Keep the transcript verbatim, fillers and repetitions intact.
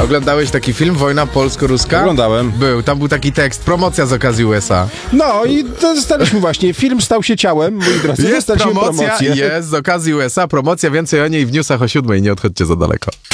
Oglądałeś taki film Wojna polsko-ruska? Oglądałem. Był, tam był taki tekst, promocja z okazji U S A. No i dostaliśmy właśnie, film stał się ciałem, moi drodzy, Jest dostaliśmy promocja, promocję. jest z okazji U S A, promocja, więcej o niej w newsach o siódmej, nie odchodźcie za daleko.